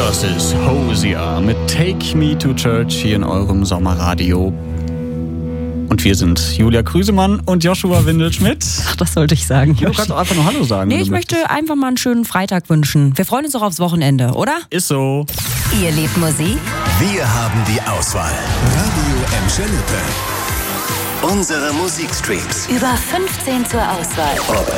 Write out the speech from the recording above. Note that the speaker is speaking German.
Das ist Hosier mit Take Me to Church hier in eurem Sommerradio. Und wir sind Julia Krüsemann und Joshua Windelschmidt. Ach, das sollte ich sagen. Du kannst auch einfach nur Hallo sagen. Nee, ich möchte einfach mal einen schönen Freitag wünschen. Wir freuen uns auch aufs Wochenende, oder? Ist so. Ihr liebt Musik? Wir haben die Auswahl. Radio Emscher Lippe. Unsere Musikstreams. Über 15 zur Auswahl. Ob